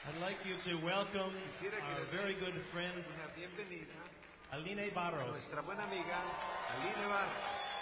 I'd like you to welcome Quisiera que our le very den good friend, una bienvenida Aline a Barros. nuestra buena amiga Aline Barros.